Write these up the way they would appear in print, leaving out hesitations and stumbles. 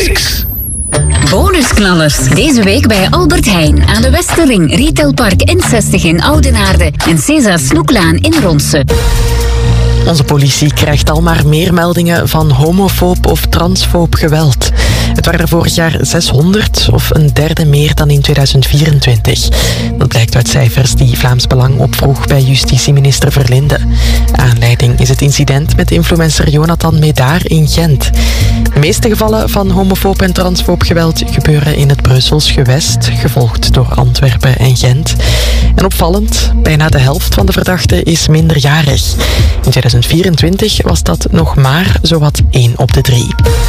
Classics. Bonusknallers. Deze week bij Albert Heijn aan de Westerring, Retailpark N60 in Oudenaarde en César Snoeklaan in Ronse. Onze politie krijgt al maar meer meldingen van homofoob of transfoob geweld. Het waren er vorig jaar 600, of een derde meer dan in 2024. Dat blijkt uit cijfers die Vlaams Belang opvroeg bij justitieminister Verlinde. Aanleiding is het incident met influencer Jonathan Medaar in Gent. De meeste gevallen van homofoob en transfoob geweld gebeuren in het Brussels gewest, gevolgd door Antwerpen en Gent. En opvallend, bijna de helft van de verdachten is minderjarig. In 2024 was dat nog maar zowat 1 op de 3.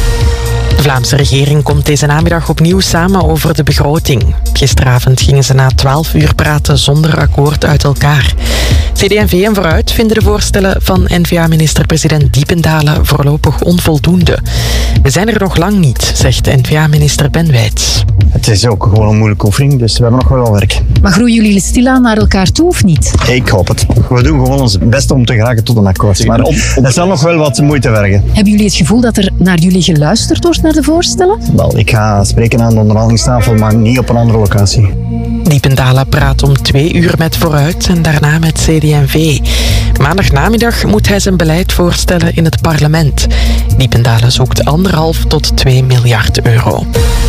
De Vlaamse regering komt deze namiddag opnieuw samen over de begroting. Gisteravond gingen ze na 12 uur praten zonder akkoord uit elkaar. CD&V en Vooruit vinden de voorstellen van N-VA-minister-president Diependalen voorlopig onvoldoende. We zijn er nog lang niet, zegt N-VA-minister Ben Wijts. Het is ook gewoon een moeilijke oefening, dus we hebben nog wel werk. Maar groeien jullie stilaan naar elkaar toe of niet? Ik hoop het. We doen gewoon ons best om te geraken tot een akkoord. Maar het zal nog wel wat moeite vergen. Hebben jullie het gevoel dat er naar jullie geluisterd wordt naar de voorstellen? Wel, ik ga spreken aan de onderhandelingstafel, maar niet op een andere locatie. Diependalen praat om 2 uur met Vooruit en daarna met CD&V. Maandagnamiddag moet hij zijn beleid voorstellen in het parlement. Diependalen zoekt 1,5 tot 2 miljard euro.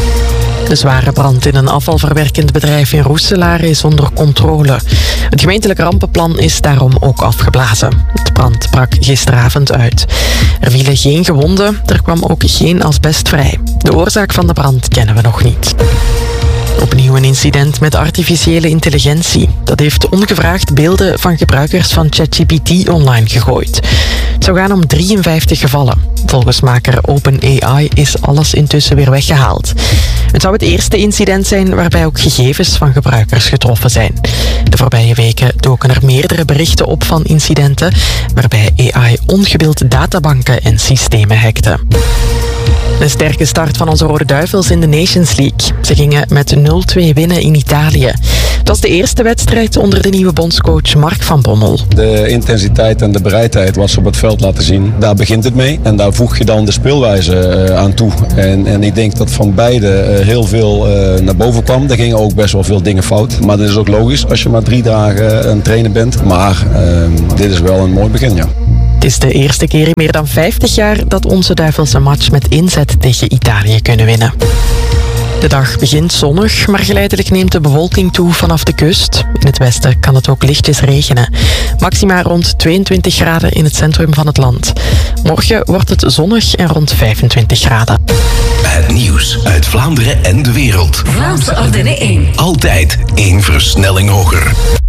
De zware brand in een afvalverwerkend bedrijf in Roeselare is onder controle. Het gemeentelijk rampenplan is daarom ook afgeblazen. De brand brak gisteravond uit. Er vielen geen gewonden, er kwam ook geen asbest vrij. De oorzaak van de brand kennen we nog niet. Opnieuw een incident met artificiële intelligentie. Dat heeft ongevraagd beelden van gebruikers van ChatGPT online gegooid. Het zou gaan om 53 gevallen. Volgens maker OpenAI is alles intussen weer weggehaald. Het zou het eerste incident zijn waarbij ook gegevens van gebruikers getroffen zijn. De voorbije weken doken er meerdere berichten op van incidenten waarbij AI ongewild databanken en systemen hackte. Een sterke start van onze Rode Duivels in de Nations League. Ze gingen met 0-2 winnen in Italië. Het was de eerste wedstrijd onder de nieuwe bondscoach Mark van Bommel. De intensiteit en de bereidheid wat ze op het veld laten zien, daar begint het mee. En daar voeg je dan de speelwijze aan toe. En ik denk dat van beide heel veel naar boven kwam. Er gingen ook best wel veel dingen fout. Maar dat is ook logisch als je maar 3 dagen een trainer bent. Maar dit is wel een mooi begin, ja. Het is de eerste keer in meer dan 50 jaar dat onze Duivels een match met inzet tegen Italië kunnen winnen. De dag begint zonnig, maar geleidelijk neemt de bewolking toe vanaf de kust. In het westen kan het ook lichtjes regenen. Maxima rond 22 graden in het centrum van het land. Morgen wordt het zonnig en rond 25 graden. Het nieuws uit Vlaanderen en de wereld. Vlaamse Ardennen 1. Altijd 1 versnelling hoger.